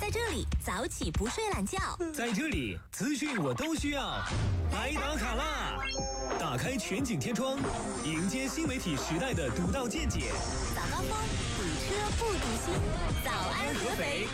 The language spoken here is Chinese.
在这里早起不睡懒觉， 在这里资讯我都需要。来打卡啦！打开全景天窗，迎接新媒体时代的独到见解。 早高峰，堵车不堵心。早安合肥。